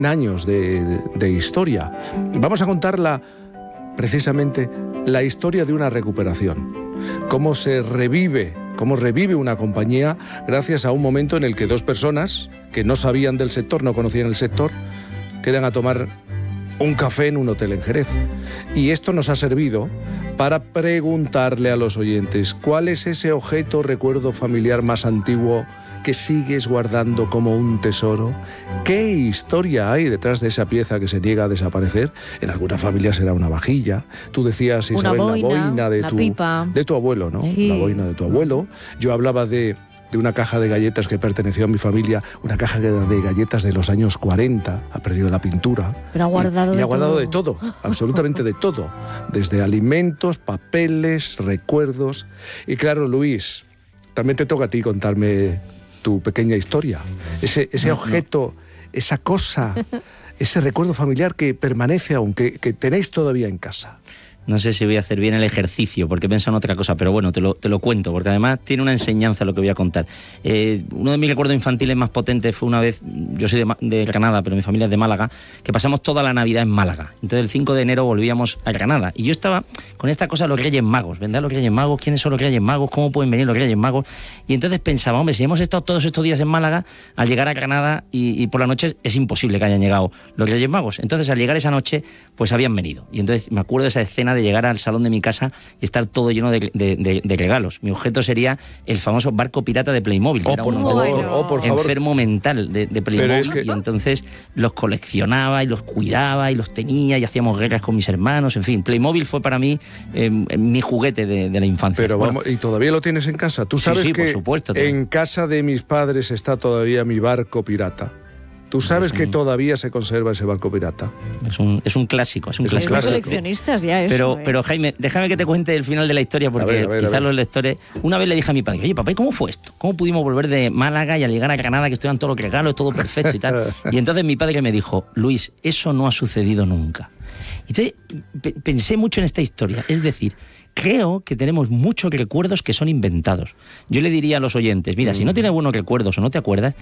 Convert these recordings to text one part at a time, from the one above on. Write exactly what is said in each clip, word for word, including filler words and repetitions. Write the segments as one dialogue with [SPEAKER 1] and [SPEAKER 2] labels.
[SPEAKER 1] años de, de, de historia. Vamos a contarla precisamente la historia de una recuperación, cómo se revive, cómo revive una compañía gracias a un momento en el que dos personas que no sabían del sector, no conocían el sector, quedan a tomar un café en un hotel en Jerez. Y esto nos ha servido para preguntarle a los oyentes cuál es ese objeto, recuerdo familiar más antiguo que sigues guardando como un tesoro. ¿Qué historia hay detrás de esa pieza que se niega a desaparecer? En algunas familias será una vajilla. Tú decías, Isabel,
[SPEAKER 2] una boina,
[SPEAKER 1] la boina de, tu,
[SPEAKER 2] pipa.
[SPEAKER 1] de tu abuelo, ¿no?
[SPEAKER 2] Sí.
[SPEAKER 1] La boina de tu abuelo. Yo hablaba de, de una caja de galletas que perteneció a mi familia, una caja de galletas de los años cuarenta, ha perdido la pintura.
[SPEAKER 2] Pero ha guardado
[SPEAKER 1] y, y
[SPEAKER 2] de
[SPEAKER 1] ha guardado
[SPEAKER 2] todo.
[SPEAKER 1] de todo, absolutamente de todo. Desde alimentos, papeles, recuerdos. Y claro, Luis, también te toca a ti contarme tu pequeña historia, ese, ese no, objeto, no. esa cosa, ese recuerdo familiar que permanece aún, que, que tenéis todavía en casa.
[SPEAKER 3] No sé si voy a hacer bien el ejercicio, porque he pensado en otra cosa, pero bueno, te lo, te lo cuento, porque además tiene una enseñanza lo que voy a contar. Eh, uno de mis recuerdos infantiles más potentes fue una vez, yo soy de, de Granada, pero mi familia es de Málaga, que pasamos toda la Navidad en Málaga. Entonces el cinco de enero volvíamos a Granada. Y yo estaba con esta cosa de los Reyes Magos, ¿vendrán los Reyes Magos? ¿Quiénes son los Reyes Magos? ¿Cómo pueden venir los Reyes Magos? Y entonces pensaba, hombre, si hemos estado todos estos días en Málaga, al llegar a Granada y, y por la noche es imposible que hayan llegado los Reyes Magos. Entonces al llegar esa noche, pues habían venido. Y entonces me acuerdo de esa escena de llegar al salón de mi casa y estar todo lleno de, de, de, de regalos. Mi objeto sería el famoso barco pirata de Playmobil.
[SPEAKER 1] Oh,
[SPEAKER 3] era
[SPEAKER 1] por
[SPEAKER 3] un
[SPEAKER 1] favor, oh, por favor.
[SPEAKER 3] enfermo mental de, de Playmobil. Es que... Y entonces los coleccionaba y los cuidaba y los tenía y hacíamos guerras con mis hermanos. En fin, Playmobil fue para mí eh, mi juguete de, de la infancia.
[SPEAKER 1] Pero
[SPEAKER 3] bueno,
[SPEAKER 1] vamos, ¿y todavía lo tienes en casa? Tú sabes
[SPEAKER 3] sí, sí,
[SPEAKER 1] que
[SPEAKER 3] por supuesto,
[SPEAKER 1] en casa de mis padres está todavía mi barco pirata. ¿Tú sabes un, que todavía se conserva ese barco pirata?
[SPEAKER 3] Es un, es un clásico, es un
[SPEAKER 2] es
[SPEAKER 3] clásico.
[SPEAKER 2] Es de coleccionistas ya eso.
[SPEAKER 3] Pero,
[SPEAKER 2] eh.
[SPEAKER 3] pero Jaime, déjame que te cuente el final de la historia, porque a ver, a ver, quizás los lectores... Una vez le dije a mi padre, oye, papá, ¿y cómo fue esto? ¿Cómo pudimos volver de Málaga y al llegar a Granada que estuvieran todos los regalos, todo perfecto y tal? Y entonces mi padre me dijo, Luis, eso no ha sucedido nunca. Y entonces pensé mucho en esta historia, es decir... Creo que tenemos muchos recuerdos que son inventados. Yo le diría a los oyentes, mira, mm. si no tienes buenos recuerdos o no te acuerdas,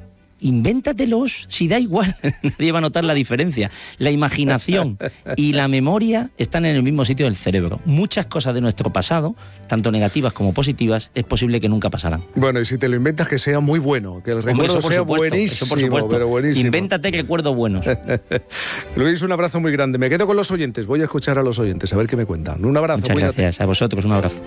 [SPEAKER 3] invéntatelos, si da igual, nadie va a notar la diferencia. La imaginación y la memoria están en el mismo sitio del cerebro. Muchas cosas de nuestro pasado, tanto negativas como positivas, es posible que nunca pasarán.
[SPEAKER 1] Bueno, y si te lo inventas, que sea muy bueno, que el recuerdo
[SPEAKER 3] Hombre,
[SPEAKER 1] sea
[SPEAKER 3] supuesto,
[SPEAKER 1] buenísimo,
[SPEAKER 3] por supuesto.
[SPEAKER 1] pero buenísimo.
[SPEAKER 3] Invéntate recuerdos buenos.
[SPEAKER 1] Luis, un abrazo muy grande. Me quedo con los oyentes, voy a escuchar a los oyentes, a ver qué me cuentan. Un abrazo.
[SPEAKER 3] Muchas
[SPEAKER 1] cuídate.
[SPEAKER 3] gracias, a vosotros, un abrazo.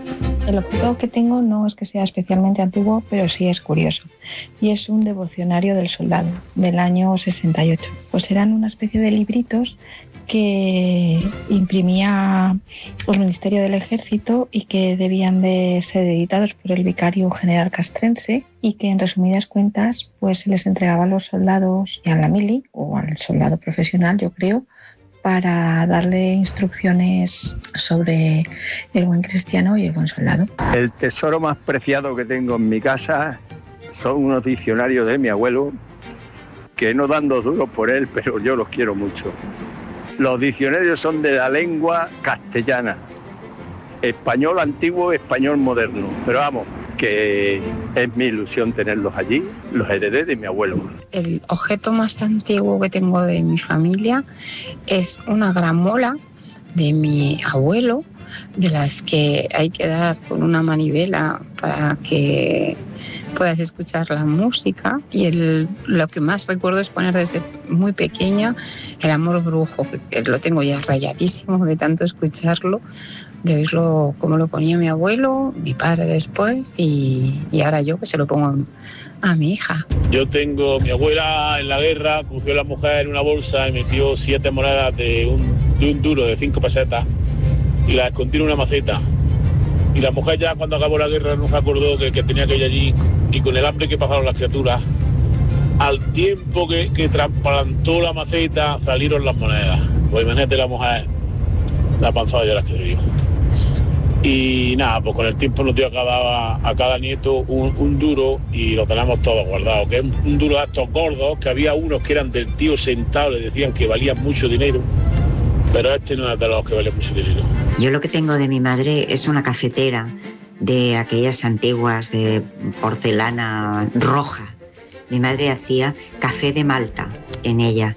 [SPEAKER 4] El objeto que tengo no es que sea especialmente antiguo, pero sí es curioso. Y es un devocionario del soldado, del año sesenta y ocho. Pues eran una especie de libritos que imprimía el Ministerio del Ejército y que debían de ser editados por el vicario general castrense y que en resumidas cuentas pues se les entregaba a los soldados y a la mili o al soldado profesional, yo creo, para darle instrucciones sobre el buen cristiano y el buen soldado.
[SPEAKER 5] El tesoro más preciado que tengo en mi casa son unos diccionarios de mi abuelo, que no dan dos duros por él, pero yo los quiero mucho. Los diccionarios son de la lengua castellana, español antiguo, español moderno, pero vamos, que es mi ilusión tenerlos allí, los heredé de mi abuelo.
[SPEAKER 6] El objeto más antiguo que tengo de mi familia es una gramola de mi abuelo, de las que hay que dar con una manivela para que puedas escuchar la música. Y el, lo que más recuerdo es poner desde muy pequeña El amor brujo, que lo tengo ya rayadísimo de tanto escucharlo, de oírlo como lo ponía mi abuelo, mi padre después y, y ahora yo que se lo pongo a mi hija.
[SPEAKER 7] Yo tengo, mi abuela en la guerra cogió a la mujer en una bolsa y metió siete monedas de un, de un duro de cinco pesetas y las escondió en una maceta. Y la mujer ya cuando acabó la guerra no se acordó que, que tenía que ir allí, y con el hambre que pasaron las criaturas, al tiempo que, que trasplantó la maceta salieron las monedas. Pues imagínate la mujer, la panzada de las que se dio. Y nada, pues con el tiempo nos dio a cada, a cada nieto un, un duro y lo tenemos todo guardado, que es un, un duro de estos gordos, que había unos que eran del tío sentado, le decían que valían mucho dinero, pero este no es de los que vale mucho dinero.
[SPEAKER 8] Yo lo que tengo de mi madre es una cafetera de aquellas antiguas de porcelana roja. Mi madre hacía café de Malta en ella.